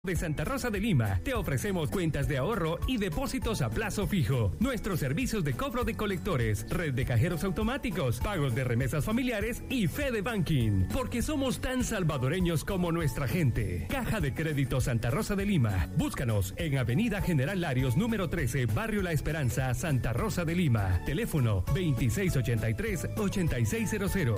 De Santa Rosa de Lima, te ofrecemos cuentas de ahorro y depósitos a plazo fijo. Nuestros servicios de cobro de colectores, red de cajeros automáticos, pagos de remesas familiares y Fede Banking. Porque somos tan salvadoreños como nuestra gente. Caja de Crédito Santa Rosa de Lima. Búscanos en Avenida General Larios, número 13, Barrio La Esperanza, Santa Rosa de Lima. Teléfono 2683-8600.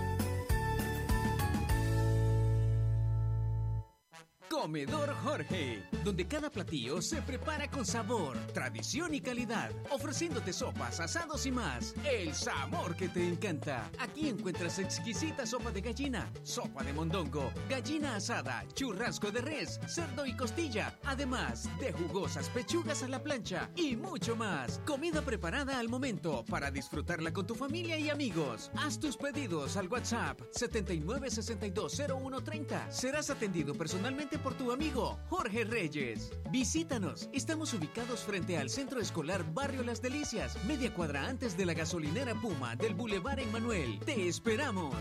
Comedor Jorge, donde cada platillo se prepara con sabor, tradición y calidad, ofreciéndote sopas, asados y más. El sabor que te encanta. Aquí encuentras exquisita sopa de gallina, sopa de mondongo, gallina asada, churrasco de res, cerdo y costilla, además de jugosas pechugas a la plancha y mucho más. Comida preparada al momento para disfrutarla con tu familia y amigos. Haz tus pedidos al WhatsApp 79620130. Serás atendido personalmente por tu amigo Jorge Reyes. Visítanos. Estamos ubicados frente al Centro Escolar Barrio Las Delicias, media cuadra antes de la gasolinera Puma del Boulevard Emmanuel. ¡Te esperamos!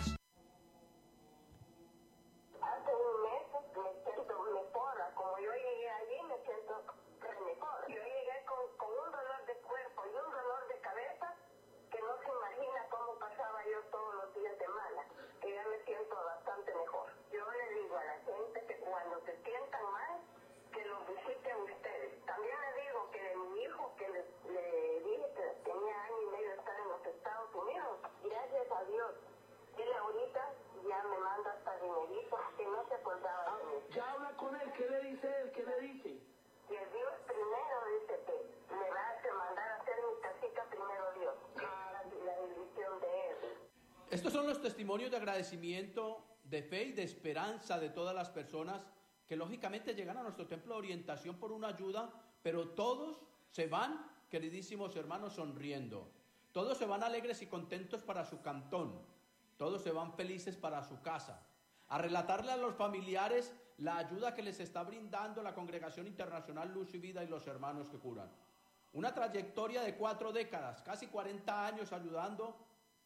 Hace un mes me siento mejor. Como yo llegué allí, me siento mejor. Yo llegué con un dolor de cuerpo y un dolor de cabeza que no se imagina cómo pasaba yo todos los días de mala. Que ya me siento bastante mejor. Yo le digo a la gente que cuando se sientan mal, que los visiten ustedes. También le digo que de mi hijo, que le dije que tenía año y medio de estar en los Estados Unidos, gracias a Dios, él ahorita ya me manda hasta dinerito que no se acordaba de mí. Ya habla con él, ¿qué le dice él? ¿Qué le dice? Que Dios primero dice que me va a mandar a hacer mi casita primero Dios. La bendición de él. Estos son los testimonios de agradecimiento, de fe y de esperanza de todas las personas que lógicamente llegan a nuestro templo de orientación por una ayuda, pero todos se van, queridísimos hermanos, sonriendo. Todos se van alegres y contentos para su cantón. Todos se van felices para su casa. A relatarle a los familiares la ayuda que les está brindando la Congregación Internacional Luz y Vida y los hermanos que curan. Una trayectoria de 4 décadas, casi 40 años ayudando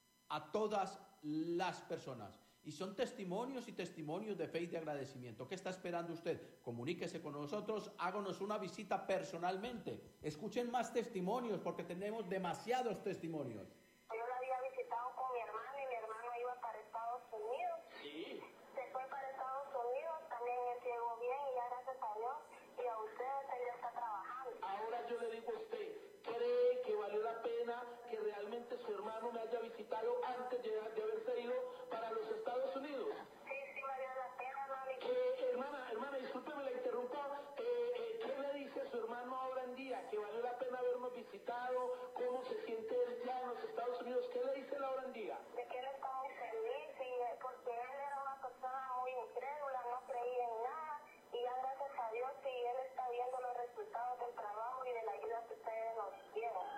a todas las personas. Y son testimonios y testimonios de fe y de agradecimiento. ¿Qué está esperando usted? Comuníquese con nosotros, háganos una visita personalmente. Escuchen más testimonios porque tenemos demasiados testimonios. Yo la había visitado con mi hermano y mi hermano iba para Estados Unidos. Sí. Se fue para Estados Unidos, también él llegó bien y ya gracias a Dios. Y a ustedes él ya está trabajando. Ahora yo le digo a usted, ¿cree que valió la pena que realmente su hermano me haya visitado antes de haberse ido para los Estados Unidos? Sí, valió la pena, mami. Hermana, discúlpeme, la interrumpo. ¿Qué le dice su hermano ahora en día? ¿Que valió la pena habernos visitado? ¿Cómo se siente él ya en los Estados Unidos? ¿Qué le dice él ahora en día? De que él está muy feliz porque él era una persona muy incrédula, no creía en nada. Y ya gracias a Dios sí, él está viendo los resultados del trabajo y de la ayuda que ustedes nos dieron.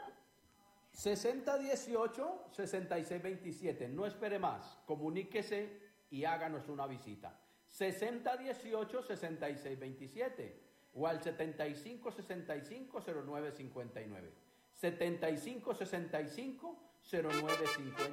6018-6627. No espere más. Comuníquese y háganos una visita. 6018-6627 o al 7565-0959. 7565-0959.